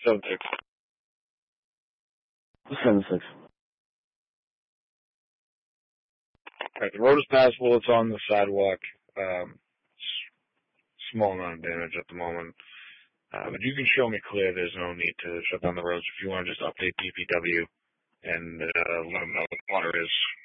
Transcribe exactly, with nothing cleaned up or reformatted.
Seven six. Seven six. Alright, the road is passable. It's on the sidewalk. Um, small amount of damage at the moment. Uh, but you can show me clear. There's no need to shut down the roads. If you want to just update D P W and uh, let them know what the water is,